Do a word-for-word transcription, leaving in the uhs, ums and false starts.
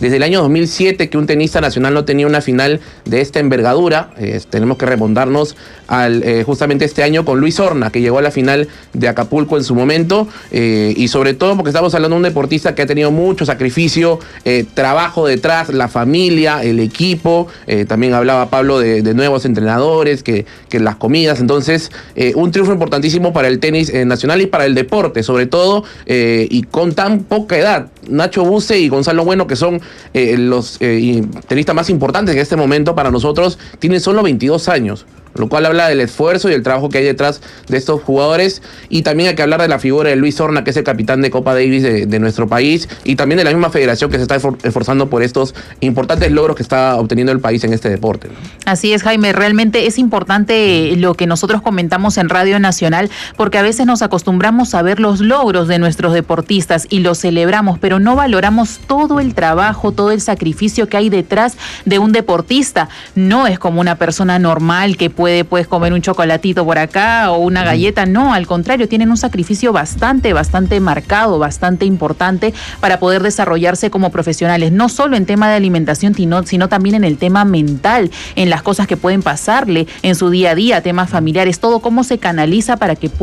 desde el año dos mil siete que un tenista nacional no tenía una final de esta envergadura. Eh, tenemos que remontarnos al, eh, justamente este año con Luis Horna, que llegó a la final de Acapulco en su momento, eh, y sobre todo porque estamos hablando de un deportista que ha tenido mucho sacrificio, eh, trabajo detrás, la familia, el equipo, eh, también hablaba Pablo de, de nuevos entrenadores, que, que las comidas. Entonces, eh, un triunfo importantísimo para el tenis eh, nacional y para el deporte, sobre todo, eh, y con tan poca edad. Nacho Buse y Gonzalo Bueno, que son eh, los eh, tenistas más importantes en este momento para nosotros, tienen solo veintidós años. Lo cual habla del esfuerzo y el trabajo que hay detrás de estos jugadores. Y también hay que hablar de la figura de Luis Horna, que es el capitán de Copa Davis de, de nuestro país, y también de la misma federación que se está esforzando por estos importantes logros que está obteniendo el país en este deporte, ¿no? Así es, Jaime, realmente es importante lo que nosotros comentamos en Radio Nacional, porque a veces nos acostumbramos a ver los logros de nuestros deportistas y los celebramos, pero no valoramos todo el trabajo, todo el sacrificio que hay detrás de un deportista. No es como una persona normal que puede puede pues comer un chocolatito por acá o una galleta, no, al contrario, tienen un sacrificio bastante, bastante marcado, bastante importante para poder desarrollarse como profesionales, no solo en tema de alimentación, sino, sino también en el tema mental, en las cosas que pueden pasarle en su día a día, temas familiares, todo cómo se canaliza para que pueda